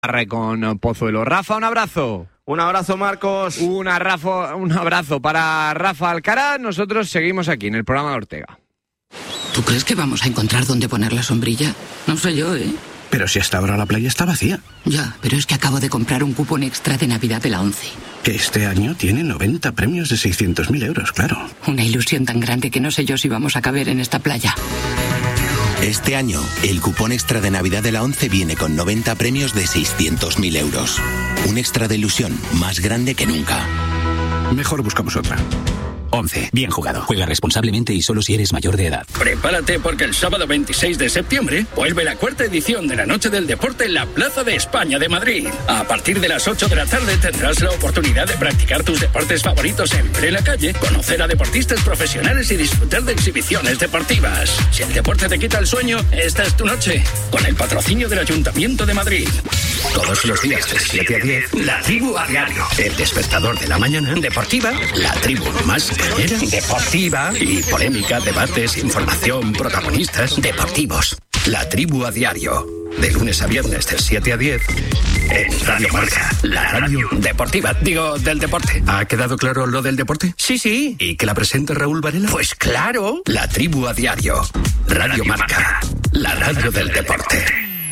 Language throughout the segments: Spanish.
Con Pozuelo. Rafa, un abrazo. Un abrazo, Marcos. Un abrazo para Rafa Alcaraz. Nosotros seguimos aquí en el programa de Ortega. ¿Tú crees que vamos a encontrar dónde poner la sombrilla? No sé yo, ¿eh? Pero si hasta ahora la playa está vacía. Ya, pero es que acabo de comprar un cupón extra de Navidad de la ONCE. Que este año tiene 90 premios de 600.000 euros, claro. Una ilusión tan grande que no sé yo si vamos a caber en esta playa. Este año, el cupón extra de Navidad de la ONCE viene con 90 premios de 600.000 euros. Un extra de ilusión más grande que nunca. Mejor buscamos otra. ONCE, bien jugado. Juega responsablemente y solo si eres mayor de edad. Prepárate porque el sábado 26 de septiembre vuelve la cuarta edición de la Noche del Deporte en la Plaza de España de Madrid. A partir de las 8 de la tarde tendrás la oportunidad de practicar tus deportes favoritos en plena calle, conocer a deportistas profesionales y disfrutar de exhibiciones deportivas. Si el deporte te quita el sueño, esta es tu noche. Con el patrocinio del Ayuntamiento de Madrid. Todos los días de 7 a 10, La Tribu a Diario. El despertador de la mañana deportiva, La Tribu más cañera, deportiva y polémica, debates, información, protagonistas deportivos. La Tribu a Diario. De lunes a viernes de 7 a 10 en Radio Marca, la radio deportiva. Digo, del deporte. ¿Ha quedado claro lo del deporte? Sí. ¿Y que la presenta Raúl Varela? Pues claro. La Tribu a Diario. Radio Marca, la radio del deporte.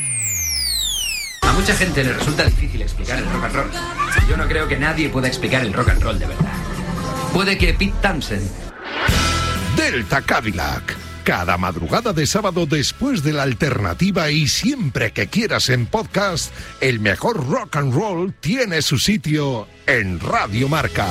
A mucha gente le resulta difícil explicar el rock and roll. Yo no creo que nadie pueda explicar el rock and roll de verdad. Puede que Pete Townshend. Delta Cadillac. Cada madrugada de sábado después de la alternativa y siempre que quieras en podcast, el mejor rock and roll tiene su sitio en Radio Marca.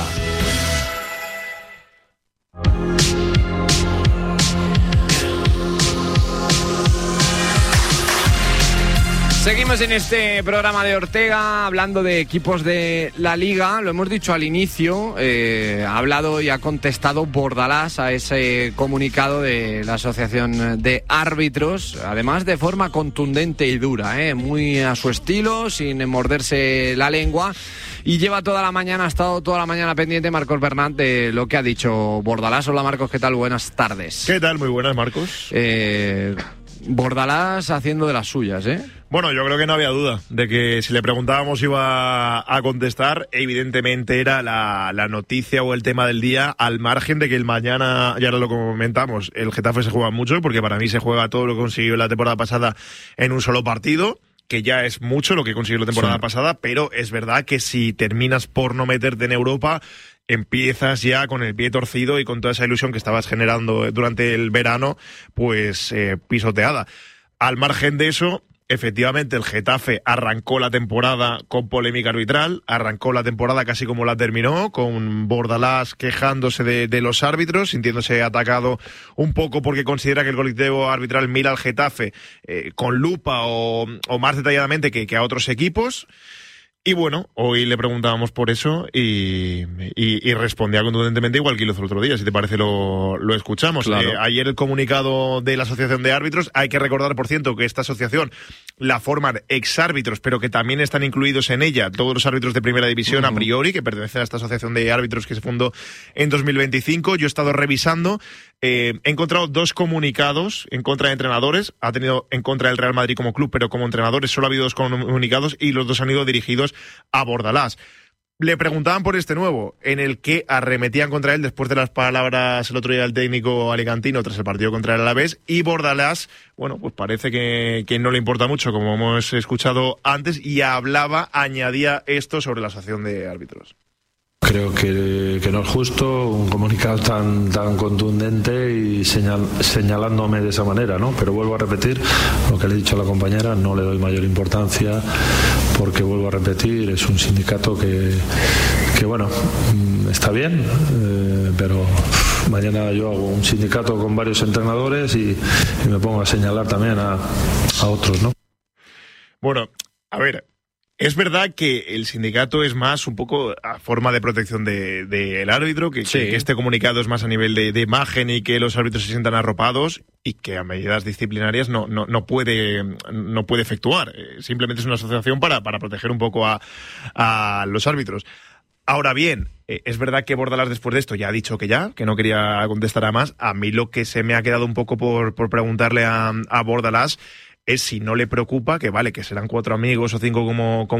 Seguimos en este programa de Ortega hablando de equipos de la Liga. Lo hemos dicho al inicio, ha hablado y ha contestado Bordalás a ese comunicado de la Asociación de Árbitros, además de forma contundente y dura, muy a su estilo, sin morderse la lengua. Y lleva toda la mañana, ha estado toda la mañana pendiente Marcos Bernat de lo que ha dicho Bordalás. Hola Marcos, ¿qué tal? Buenas tardes. ¿Qué tal? Muy buenas, Marcos. Bordalás haciendo de las suyas, Bueno, yo creo que no había duda de que si le preguntábamos iba a contestar. Evidentemente era la noticia o el tema del día, al margen de que el mañana, ya lo comentamos, el Getafe se juega mucho, porque para mí se juega todo lo que consiguió la temporada pasada en un solo partido, que ya es mucho lo que consiguió la temporada pasada, pero es verdad que si terminas por no meterte en Europa, empiezas ya con el pie torcido y con toda esa ilusión que estabas generando durante el verano, pues pisoteada. Al margen de eso, efectivamente el Getafe arrancó la temporada con polémica arbitral, arrancó la temporada casi como la terminó, con Bordalás quejándose de los árbitros, sintiéndose atacado un poco porque considera que el colectivo arbitral mira al Getafe con lupa o más detalladamente que a otros equipos. Y bueno, hoy le preguntábamos por eso y respondía contundentemente igual que lo hizo el otro día. Si te parece lo escuchamos. Claro. Ayer el comunicado de la Asociación de Árbitros, hay que recordar, por cierto, que esta asociación la forman exárbitros, pero que también están incluidos en ella todos los árbitros de primera división a priori, que pertenecen a esta Asociación de Árbitros que se fundó en 2025. Yo he estado revisando, he encontrado 2 comunicados en contra de entrenadores. Ha tenido en contra del Real Madrid como club, pero como entrenadores solo ha habido 2 comunicados y los 2 han ido dirigidos a Bordalás. Le preguntaban por este nuevo, en el que arremetían contra él después de las palabras el otro día del técnico alicantino tras el partido contra el Alavés, y Bordalás, bueno, pues parece que no le importa mucho, como hemos escuchado antes, y añadía esto sobre la asociación de árbitros. Creo que no es justo un comunicado tan contundente y señalándome de esa manera, ¿no? Pero vuelvo a repetir lo que le he dicho a la compañera, no le doy mayor importancia porque, vuelvo a repetir, es un sindicato que bueno, está bien, pero mañana yo hago un sindicato con varios entrenadores y me pongo a señalar también a otros, ¿no? Bueno, a ver, es verdad que el sindicato es más un poco a forma de protección del árbitro, que este comunicado es más a nivel de imagen y que los árbitros se sientan arropados y que a medidas disciplinarias no puede efectuar. Simplemente es una asociación para proteger un poco a los árbitros. Ahora bien, es verdad que Bordalás después de esto ya ha dicho que no quería contestar a más. A mí lo que se me ha quedado un poco por preguntarle a Bordalás es si no le preocupa, que vale, que serán 4 amigos o 5 como